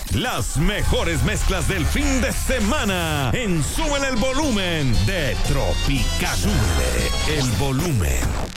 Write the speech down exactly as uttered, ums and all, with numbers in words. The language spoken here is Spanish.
Las mejores mezclas del fin de semana en Súbele el Volumen de Tropicana. Súbele el volumen.